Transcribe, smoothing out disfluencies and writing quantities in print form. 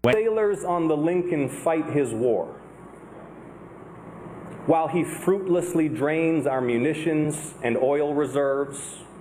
Sailors on the Lincoln fight his war, while he fruitlessly drains our munitions and oil reserves,